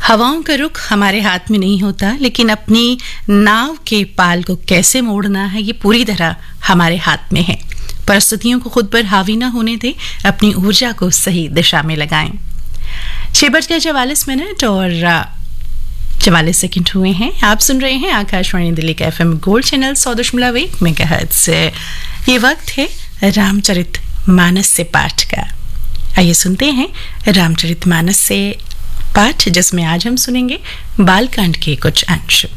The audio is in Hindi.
हवाओं का रुख हमारे हाथ में नहीं होता, लेकिन अपनी नाव के पाल को कैसे मोड़ना है ये पूरी तरह हमारे हाथ में है। परिस्थितियों को खुद पर हावी न होने दें, अपनी ऊर्जा को सही दिशा में लगाएं। 6:44 और 44 हुए हैं। आप सुन रहे हैं आकाशवाणी दिल्ली का FM गोल्ड चैनल 100.1 मेगाहर्ट्ज से। ये वक्त है रामचरितमानस से पाठ का। आइए सुनते हैं रामचरितमानस से पाठ, जिसमें आज हम सुनेंगे बालकांड के कुछ अंश।